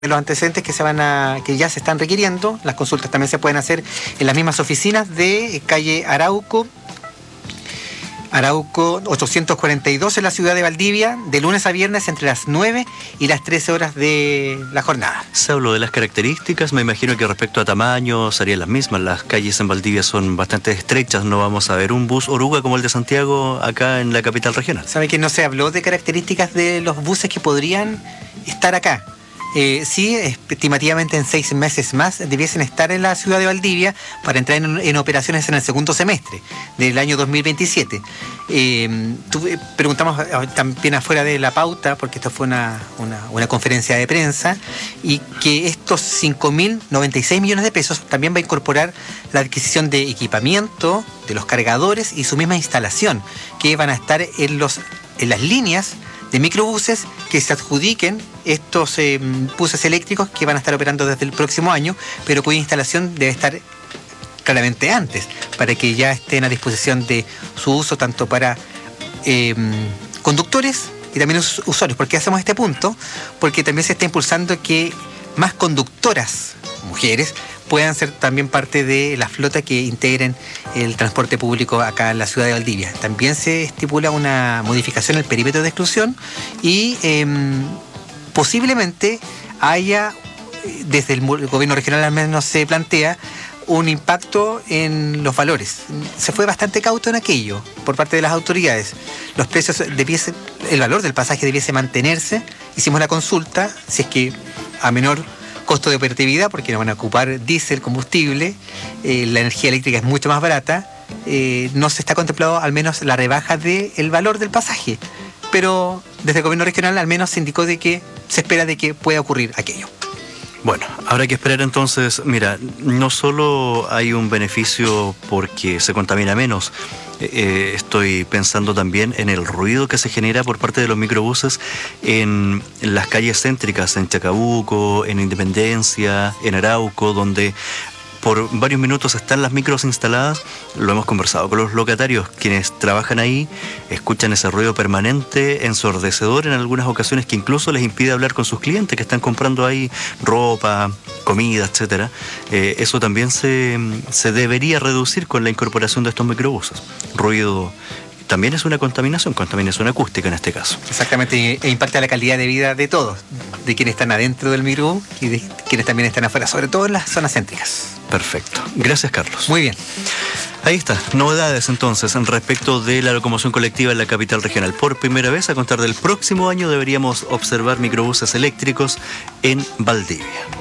los antecedentes que ya se están requiriendo. Las consultas también se pueden hacer en las mismas oficinas de calle Arauco 842 en la ciudad de Valdivia, de lunes a viernes entre las 9 y las 13 horas de la jornada. Se habló de las características, me imagino que respecto a tamaño serían las mismas. Las calles en Valdivia son bastante estrechas, no vamos a ver un bus oruga como el de Santiago acá en la capital regional. ¿Sabe que no se habló de características de los buses que podrían estar acá? Sí, estimativamente en 6 meses más debiesen estar en la ciudad de Valdivia para entrar en operaciones en el segundo semestre del año 2027. Preguntamos también afuera de la pauta, porque esto fue una conferencia de prensa, y que estos 5.096 millones de pesos también va a incorporar la adquisición de equipamiento, de los cargadores y su misma instalación, que van a estar en las líneas de microbuses que se adjudiquen estos buses eléctricos que van a estar operando desde el próximo año, pero cuya instalación debe estar claramente antes, para que ya estén a disposición de su uso tanto para conductores y también usuarios. ¿Por qué hacemos este punto? Porque también se está impulsando que más conductoras, mujeres, puedan ser también parte de la flota que integren el transporte público acá en la ciudad de Valdivia. También se estipula una modificación en el perímetro de exclusión y posiblemente haya, desde el gobierno regional al menos se plantea, un impacto en los valores. Se fue bastante cauto en aquello por parte de las autoridades. Los precios el valor del pasaje debiese mantenerse. Hicimos la consulta, si es que a menor costo de operatividad, porque no van a ocupar diésel, combustible, la energía eléctrica es mucho más barata, no se está contemplado al menos la rebaja del valor del pasaje, pero desde el gobierno regional al menos se indicó de que se espera de que pueda ocurrir aquello. Bueno, habrá que esperar entonces. Mira, no solo hay un beneficio porque se contamina menos, estoy pensando también en el ruido que se genera por parte de los microbuses en las calles céntricas, en Chacabuco, en Independencia, en Arauco, donde por varios minutos están las micros instaladas. Lo hemos conversado con los locatarios, quienes trabajan ahí, escuchan ese ruido permanente, ensordecedor en algunas ocasiones, que incluso les impide hablar con sus clientes que están comprando ahí ropa, comida, etcétera. Eso también se debería reducir con la incorporación de estos microbuses. Ruido también es una contaminación acústica en este caso. Exactamente, e impacta la calidad de vida de todos, de quienes están adentro del microbús y de quienes también están afuera, sobre todo en las zonas céntricas. Perfecto. Gracias, Carlos. Muy bien. Ahí está, novedades entonces respecto de la locomoción colectiva en la capital regional. Por primera vez, a contar del próximo año, deberíamos observar microbuses eléctricos en Valdivia.